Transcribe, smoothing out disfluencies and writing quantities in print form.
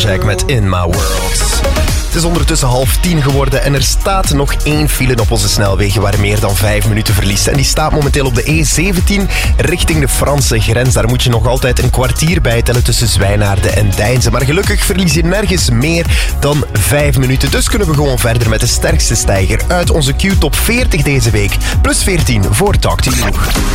Afrojack met In My World. Het is ondertussen 9:30 geworden en er staat nog 1 file op onze snelwegen waar meer dan 5 minuten verliest. En die staat momenteel op de E17 richting de Franse grens. Daar moet je nog altijd een kwartier bij tellen tussen Zwijnaarden en Deinze. Maar gelukkig verlies je nergens meer dan 5 minuten. Dus kunnen we gewoon verder met de sterkste stijger uit onze Q-top 40 deze week. Plus 14 voor Talk to You.